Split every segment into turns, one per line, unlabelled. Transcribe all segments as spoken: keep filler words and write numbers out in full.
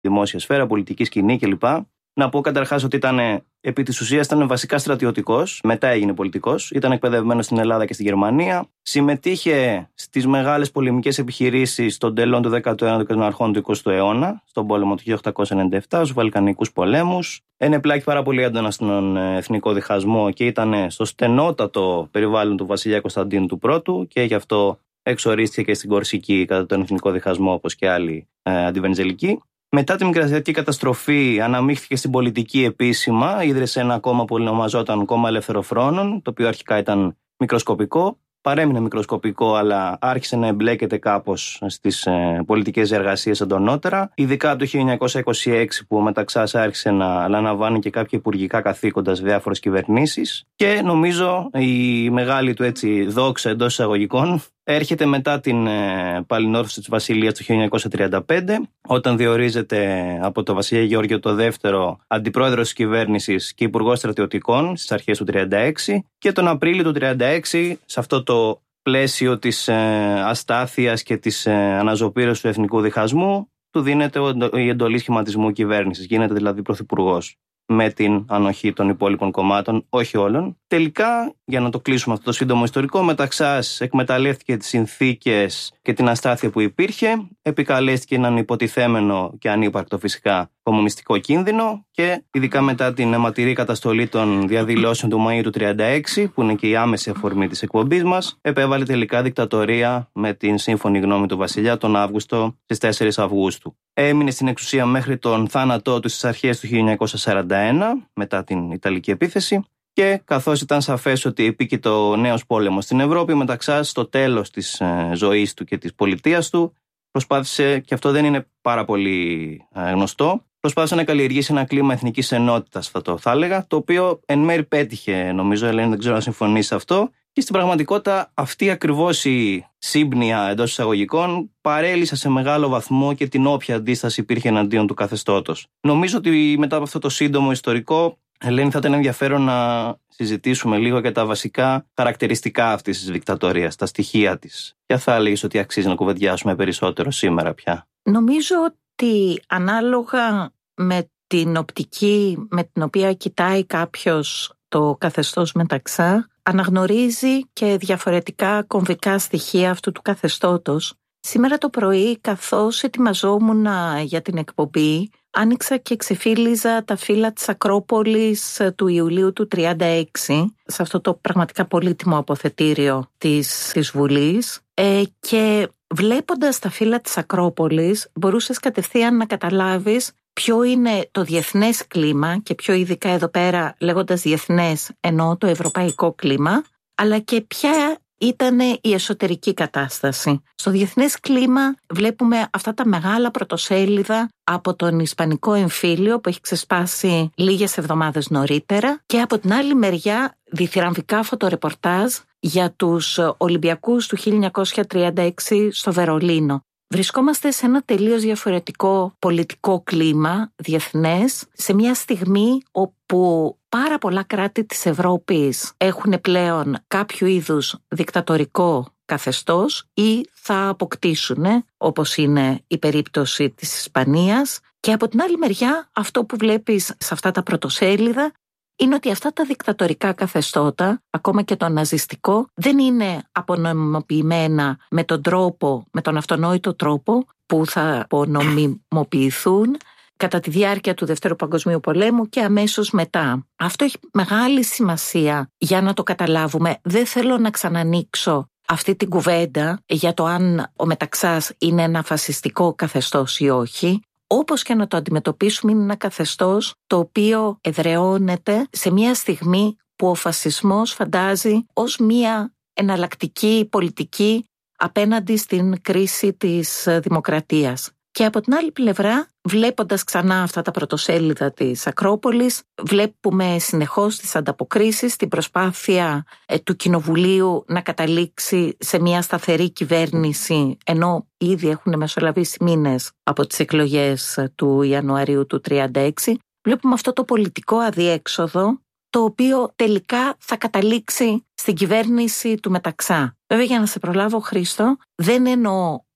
δημόσια σφαίρα, πολιτική σκηνή κλπ. Να πω καταρχάς ότι ήταν, επί της ουσίας, ήταν βασικά στρατιωτικός, μετά έγινε πολιτικός, ήταν εκπαιδευμένος στην Ελλάδα και στη Γερμανία, συμμετείχε στις μεγάλες πολεμικές επιχειρήσεις των τελών του δέκατου ένατου και των αρχών του εικοστού αιώνα, στον πόλεμο του χίλια οκτακόσια ενενήντα επτά, στους Βαλκανικούς πολέμους. Ενεπλάκη πάρα πολύ έντονα στον εθνικό διχασμό και ήταν στο στενότατο περιβάλλον του βασιλιά Κωνσταντίνου του Πρώτου και γι' αυτό εξορίστηκε και στην Κορσική κατά τον εθνικό διχασμό, όπως και άλλοι ε, αντιβενιζελικοί. Μετά τη μικρασιατική καταστροφή αναμίχθηκε στην πολιτική επίσημα, ίδρυσε ένα κόμμα που ονομαζόταν Κόμμα Ελευθεροφρόνων, το οποίο αρχικά ήταν μικροσκοπικό, παρέμεινε μικροσκοπικό αλλά άρχισε να εμπλέκεται κάπως στις ε, πολιτικές εργασίες εντονότερα, ειδικά από το χίλια εννιακόσια είκοσι έξι που ο Μεταξάς άρχισε να αναλαμβάνει και κάποια υπουργικά καθήκοντα σε διάφορες κυβερνήσεις και νομίζω η μεγάλη του έτσι δόξα εντός εισαγωγικών έρχεται μετά την ε, παλινόρθωση της Βασιλείας το χίλια εννιακόσια τριάντα πέντε, όταν διορίζεται από το βασιλιά Γεώργιο το δεύτερο αντιπρόεδρος της κυβέρνησης και υπουργός στρατιωτικών στις αρχές του τριάντα έξι και τον Απρίλιο του τριάντα έξι, σε αυτό το πλαίσιο της ε, αστάθειας και της ε, αναζωπήρωσης του εθνικού διχασμού, του δίνεται η εντολή σχηματισμού κυβέρνησης, γίνεται δηλαδή πρωθυπουργός, με την ανοχή των υπόλοιπων κομμάτων, όχι όλων. Τελικά, για να το κλείσουμε αυτό το σύντομο ιστορικό, ο Μεταξάς εκμεταλλεύτηκε τις συνθήκες και την αστάθεια που υπήρχε, επικαλέστηκε έναν υποτιθέμενο και ανύπαρκτο φυσικά κομμουνιστικό κίνδυνο και ειδικά μετά την αιματηρή καταστολή των διαδηλώσεων του Μαΐου του τριάντα έξι, που είναι και η άμεση αφορμή της εκπομπής μας, επέβαλε τελικά δικτατορία με την σύμφωνη γνώμη του βασιλιά τον Αύγουστο, στις τέσσερις Αυγούστου. Έμεινε στην εξουσία μέχρι τον θάνατό του στις αρχές του χίλια εννιακόσια σαράντα ένα, μετά την Ιταλική επίθεση, και καθώς ήταν σαφές ότι επίκειται ο νέος πόλεμος στην Ευρώπη, Μεταξάς στο τέλος της ε, ζωής του και της πολιτείας του προσπάθησε, και αυτό δεν είναι πάρα πολύ ε, γνωστό, προσπάθησε να καλλιεργήσει ένα κλίμα εθνικής ενότητας, θα το θα έλεγα, το οποίο εν μέρει πέτυχε, νομίζω, Ελένη, δεν ξέρω αν συμφωνείς σε αυτό. Και στην πραγματικότητα αυτή ακριβώς η σύμπνοια εντός εισαγωγικών παρέλυσε σε μεγάλο βαθμό και την όποια αντίσταση υπήρχε εναντίον του καθεστώτος. Νομίζω ότι μετά από αυτό το σύντομο ιστορικό, Ελένη, θα ήταν ενδιαφέρον να συζητήσουμε λίγο για τα βασικά χαρακτηριστικά αυτής της δικτατορίας, τα στοιχεία της. Ποια θα έλεγες ότι αξίζει να κουβεντιάσουμε περισσότερο σήμερα πια?
Νομίζω ότι ανάλογα με την οπτική με την οποία κοιτάει κάποιος το καθεστώς Μεταξά, αναγνωρίζει και διαφορετικά κομβικά στοιχεία αυτού του καθεστώτος. Σήμερα το πρωί, καθώς ετοιμαζόμουν για την εκπομπή, άνοιξα και ξεφύλιζα τα φύλλα της Ακρόπολης του Ιουλίου του τριάντα έξι, σε αυτό το πραγματικά πολύτιμο αποθετήριο της, της Βουλής, ε, και βλέποντας τα φύλλα της Ακρόπολης μπορούσες κατευθείαν να καταλάβεις ποιο είναι το διεθνές κλίμα, και πιο ειδικά εδώ πέρα λέγοντας διεθνές εννοώ το ευρωπαϊκό κλίμα, αλλά και ποια ήταν η εσωτερική κατάσταση. Στο διεθνές κλίμα βλέπουμε αυτά τα μεγάλα πρωτοσέλιδα από τον Ισπανικό εμφύλιο που έχει ξεσπάσει λίγες εβδομάδες νωρίτερα, και από την άλλη μεριά διθυραμβικά φωτορεπορτάζ για τους Ολυμπιακούς του χίλια εννιακόσια τριάντα έξι στο Βερολίνο. Βρισκόμαστε σε ένα τελείως διαφορετικό πολιτικό κλίμα διεθνές, σε μια στιγμή όπου πάρα πολλά κράτη της Ευρώπης έχουν πλέον κάποιο είδους δικτατορικό καθεστώς ή θα αποκτήσουν, όπως είναι η περίπτωση της Ισπανίας. Και από την άλλη μεριά αυτό που βλέπεις σε αυτά τα πρωτοσέλιδα είναι ότι αυτά τα δικτατορικά καθεστώτα, ακόμα και το ναζιστικό, δεν είναι απονομιμοποιημένα με τον τρόπο, με τον αυτονόητο τρόπο που θα απονομιμοποιηθούν κατά τη διάρκεια του Δευτέρου Παγκοσμίου Πολέμου και αμέσως μετά. Αυτό έχει μεγάλη σημασία για να το καταλάβουμε. Δεν θέλω να ξανανοίξω αυτή την κουβέντα για το αν ο Μεταξάς είναι ένα φασιστικό καθεστώς ή όχι. Όπως και να το αντιμετωπίσουμε, είναι ένα καθεστώς το οποίο εδραιώνεται σε μια στιγμή που ο φασισμός φαντάζει ως μια εναλλακτική πολιτική απέναντι στην κρίση της δημοκρατίας. Και από την άλλη πλευρά, βλέποντας ξανά αυτά τα πρωτοσέλιδα της Ακρόπολης, βλέπουμε συνεχώς τις ανταποκρίσεις, την προσπάθεια ε, του Κοινοβουλίου να καταλήξει σε μια σταθερή κυβέρνηση, ενώ ήδη έχουν μεσολαβήσει μήνες από τις εκλογές του Ιανουαρίου του τριάντα έξι. Βλέπουμε αυτό το πολιτικό αδιέξοδο, το οποίο τελικά θα καταλήξει στην κυβέρνηση του Μεταξά. Βέβαια, για να σε προλάβω, Χρήστο, δεν εννοώ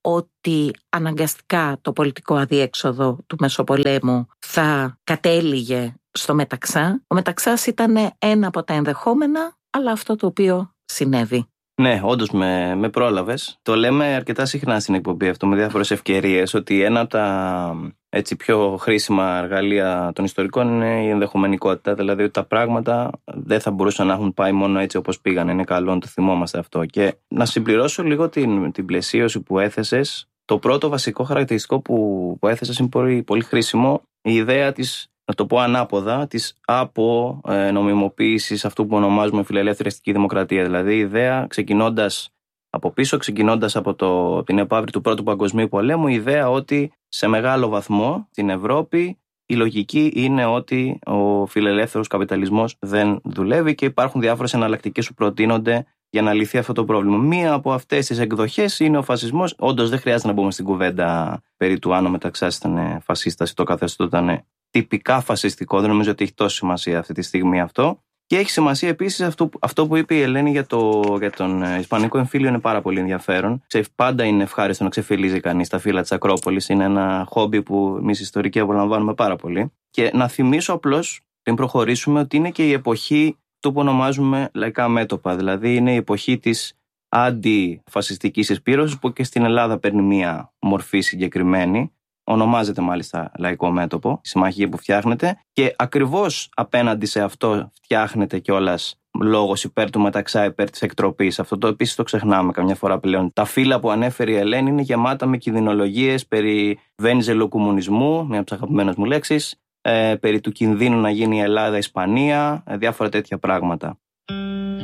ότι αναγκαστικά το πολιτικό αδιέξοδο του Μεσοπολέμου θα κατέληγε στο Μεταξά. Ο Μεταξάς ήταν ένα από τα ενδεχόμενα, αλλά αυτό το οποίο συνέβη.
Ναι, όντως με, με πρόλαβες. Το λέμε αρκετά συχνά στην εκπομπή αυτό με διάφορες ευκαιρίες, ότι ένα από τα έτσι, πιο χρήσιμα εργαλεία των ιστορικών είναι η ενδεχομενικότητα. Δηλαδή ότι τα πράγματα δεν θα μπορούσαν να έχουν πάει μόνο έτσι όπως πήγαν. Είναι καλό να το θυμόμαστε αυτό. Και να συμπληρώσω λίγο την, την πλαισίωση που έθεσες. Το πρώτο βασικό χαρακτηριστικό που, που έθεσες είναι πολύ, πολύ χρήσιμο. Η ιδέα της, να το πω ανάποδα, της απονομιμοποίησης αυτού που ονομάζουμε φιλελεύθερη αστική δημοκρατία. Δηλαδή η ιδέα ξεκινώντας από πίσω, ξεκινώντας από το, την επαύρη του Πρώτου Παγκοσμίου Πολέμου, η ιδέα ότι σε μεγάλο βαθμό στην Ευρώπη η λογική είναι ότι ο φιλελεύθερος καπιταλισμός δεν δουλεύει και υπάρχουν διάφορες εναλλακτικές που προτείνονται για να λυθεί αυτό το πρόβλημα. Μία από αυτές τις εκδοχές είναι ο φασισμός. Όντως δεν χρειάζεται να μπούμε στην κουβέντα περί του αν ο Μεταξάς ήταν φασίστας ή το καθεστώς ήταν τυπικά φασιστικό. Δεν νομίζω ότι έχει τόση σημασία αυτή τη στιγμή αυτό. Και έχει σημασία επίσης αυτό, αυτό που είπε η Ελένη για, το, για τον Ισπανικό εμφύλιο, είναι πάρα πολύ ενδιαφέρον. Πάντα είναι ευχάριστο να ξεφυλίζει κανείς τα φύλλα της Ακρόπολης. Είναι ένα χόμπι που εμείς ιστορικοί απολαμβάνουμε πάρα πολύ. Και να θυμίσω απλώς, πριν προχωρήσουμε, ότι είναι και η εποχή του που ονομάζουμε λαϊκά μέτωπα. Δηλαδή είναι η εποχή της αντιφασιστικής εισπύρωσης, που και στην Ελλάδα παίρνει μία μορφή συγκεκριμένη. Ονομάζεται μάλιστα λαϊκό μέτωπο, η συμμαχία που φτιάχνεται, και ακριβώς απέναντι σε αυτό φτιάχνεται κιόλας λόγος υπέρ του Μεταξά, υπέρ της εκτροπής. Αυτό το επίσης το ξεχνάμε καμιά φορά πλέον. Τα φύλλα που ανέφερε η Ελένη είναι γεμάτα με κινδυνολογίες περί βενιζελοκομμουνισμού, μια από τις αγαπημένες μου λέξεις, ε, περί του κινδύνου να γίνει η Ελλάδα Ισπανία, ε, διάφορα τέτοια πράγματα.